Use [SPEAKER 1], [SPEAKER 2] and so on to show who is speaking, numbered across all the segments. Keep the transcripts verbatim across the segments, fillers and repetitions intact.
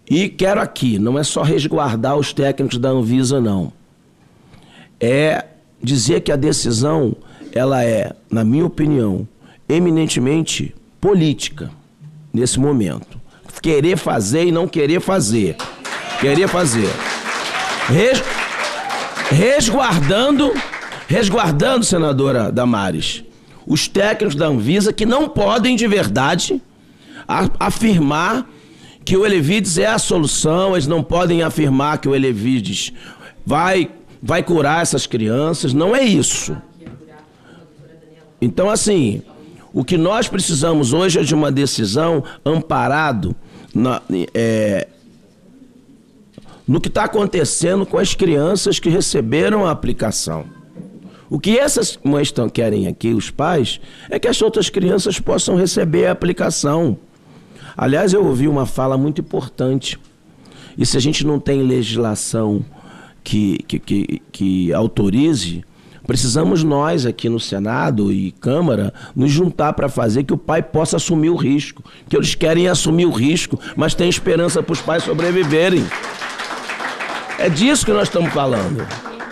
[SPEAKER 1] E quero aqui, não é só resguardar os técnicos da Anvisa, não. É dizer que a decisão, ela é, na minha opinião, eminentemente política, nesse momento. Querer fazer e não querer fazer. Querer fazer. Res... Resguardando, resguardando, senadora Damares, os técnicos da Anvisa que não podem, de verdade, a, afirmar que o Elevides é a solução, eles não podem afirmar que o Elevides vai, vai curar essas crianças, não é isso. Então, assim, o que nós precisamos hoje é de uma decisão amparado na, é, no que está acontecendo com as crianças que receberam a aplicação. O que essas mães tão, querem aqui, os pais, é que as outras crianças possam receber a aplicação. Aliás, eu ouvi uma fala muito importante. E se a gente não tem legislação que, que, que, que autorize, precisamos nós aqui no Senado e Câmara nos juntar para fazer que o pai possa assumir o risco. Que eles querem assumir o risco, mas tem esperança para os pais sobreviverem. É disso que nós estamos falando.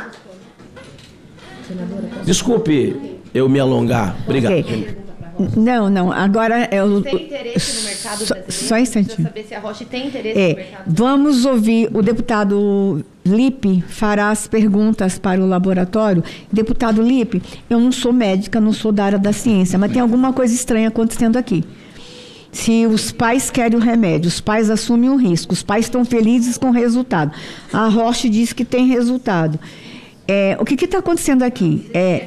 [SPEAKER 1] Desculpe eu me alongar. Obrigado.
[SPEAKER 2] Okay. Não, não. Agora eu
[SPEAKER 3] tem interesse no mercado
[SPEAKER 2] só,
[SPEAKER 3] brasileiro?
[SPEAKER 2] Só um instantinho.
[SPEAKER 3] Saber se a Roche tem interesse
[SPEAKER 2] é,
[SPEAKER 3] no mercado.
[SPEAKER 2] Vamos ouvir o deputado Lipe fará as perguntas para o laboratório. Deputado Lipe, eu não sou médica, não sou da área da ciência, mas tem alguma coisa estranha acontecendo aqui. Se os pais querem o remédio, os pais assumem o risco, os pais estão felizes com o resultado. A Roche diz que tem resultado. É, o que está acontecendo aqui? É,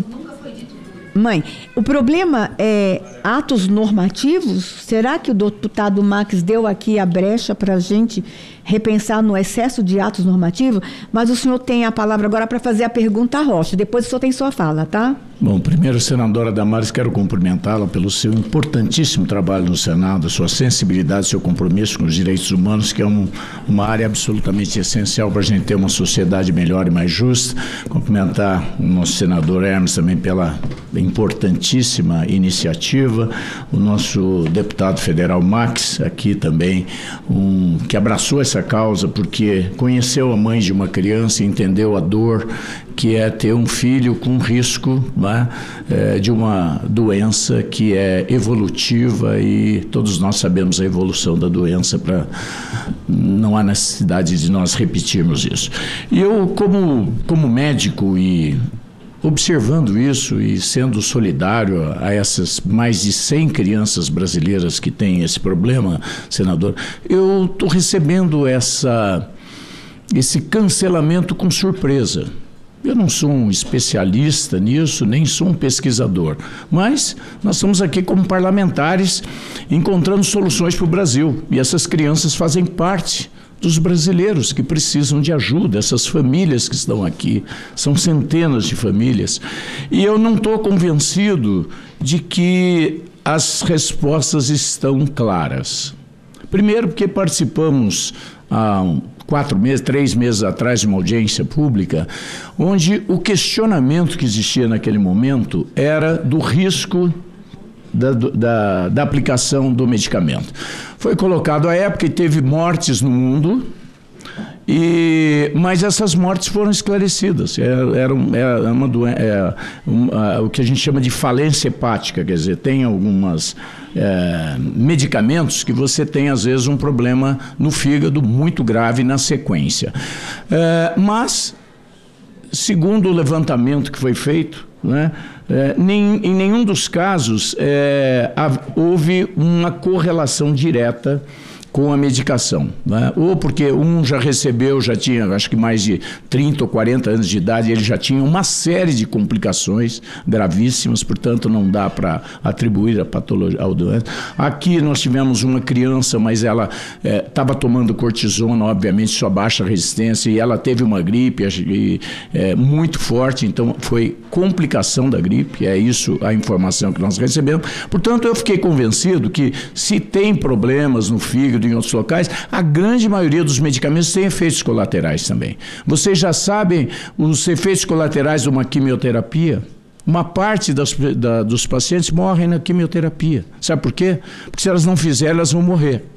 [SPEAKER 2] mãe, o problema é atos normativos? Será que o deputado Max deu aqui a brecha para a gente repensar no excesso de atos normativos? Mas o senhor tem a palavra agora para fazer a pergunta à Rocha. Depois o senhor tem sua fala, tá?
[SPEAKER 4] Bom, primeiro, senadora Damares, quero cumprimentá-la pelo seu importantíssimo trabalho no Senado, sua sensibilidade, seu compromisso com os direitos humanos, que é um, uma área absolutamente essencial para a gente ter uma sociedade melhor e mais justa. Cumprimentar o nosso senador Hermes também pela importantíssima iniciativa, o nosso deputado federal Max, aqui também, um, que abraçou essa causa porque conheceu a mãe de uma criança e entendeu a dor que é ter um filho com risco, né, é, de uma doença que é evolutiva e todos nós sabemos a evolução da doença, pra, não há necessidade de nós repetirmos isso. E eu, como, como médico e observando isso e sendo solidário a essas mais de cem crianças brasileiras que têm esse problema, senador, eu estou recebendo essa, esse cancelamento com surpresa. Eu não sou um especialista nisso, nem sou um pesquisador, mas nós estamos aqui como parlamentares encontrando soluções para o Brasil e essas crianças fazem parte dos brasileiros que precisam de ajuda, essas famílias que estão aqui, são centenas de famílias, e eu não estou convencido de que as respostas estão claras. Primeiro porque participamos há quatro meses, três meses atrás de uma audiência pública, onde o questionamento que existia naquele momento era do risco Da, da, da aplicação do medicamento. Foi colocado à época e teve mortes no mundo, e, mas essas mortes foram esclarecidas. Era, era, era uma doença, é, um, a, o que a gente chama de falência hepática, quer dizer, tem algumas é, medicamentos que você tem às vezes um problema no fígado muito grave na sequência. É, mas, segundo o levantamento que foi feito, né, é, nem, em nenhum dos casos é, houve uma correlação direta com a medicação, né? Ou porque um já recebeu, já tinha acho que mais de trinta ou quarenta anos de idade, ele já tinha uma série de complicações gravíssimas, portanto não dá para atribuir a patologia ao doente. Aqui nós tivemos uma criança, mas ela estava é, tomando cortisona, obviamente sua baixa resistência, e ela teve uma gripe e, é, muito forte, então foi complicação da gripe, é isso a informação que nós recebemos. Portanto, eu fiquei convencido que se tem problemas no fígado, em outros locais, a grande maioria dos medicamentos tem efeitos colaterais também. Vocês já sabem os efeitos colaterais de uma quimioterapia? Uma parte das, da, dos pacientes morrem na quimioterapia. Sabe por quê? Porque se elas não fizerem, elas vão morrer.